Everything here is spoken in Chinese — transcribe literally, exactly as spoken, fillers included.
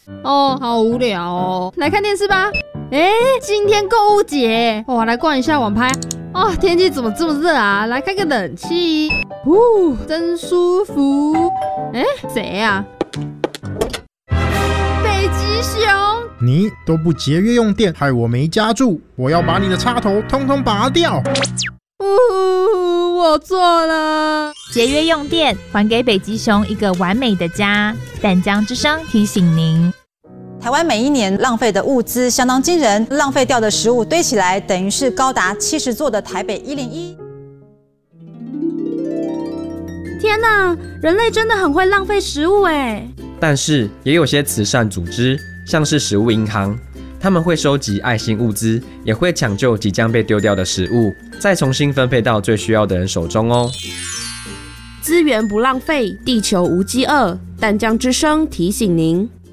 哦，好无聊哦，来看电视吧。哎，今天购物节，哇，来逛一下网拍。哦，天气怎么这么热啊？来开个冷气，呼，真舒服。哎，谁呀？北极熊。 你都不节约用电，害我没家住，我要把你的插头通通拔掉。 呜，我错了。 节约用电，还给北极熊一个完美的家。淡江之声提醒您。 台湾每一年浪费的物资相当惊人，浪费掉的食物堆起来，等于是高达七十座的台北一零一。 天哪，人类真的很会浪费食物哎！ 但是也有些慈善组织，像是食物银行，他们会收集爱心物资，也会抢救即将被丢掉的食物，再重新分配到最需要的人手中哦。 资源不浪费，地球无饥饿。淡江之声提醒您。